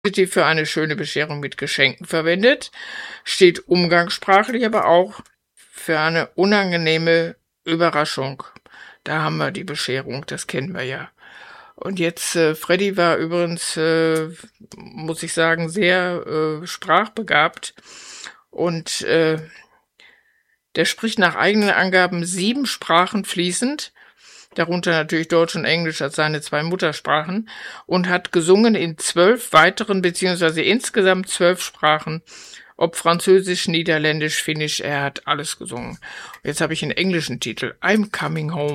positiv für eine schöne Bescherung mit Geschenken verwendet, steht umgangssprachlich aber auch für eine unangenehme Überraschung. Da haben wir die Bescherung, das kennen wir ja. Und jetzt, Freddy war übrigens, muss ich sagen, sehr sprachbegabt. Und der spricht nach eigenen Angaben 7 Sprachen fließend, darunter natürlich Deutsch und Englisch als seine 2 Muttersprachen, und hat gesungen in 12 weiteren, beziehungsweise insgesamt 12 Sprachen, ob Französisch, Niederländisch, Finnisch, er hat alles gesungen. Jetzt habe ich einen englischen Titel, I'm Coming Home.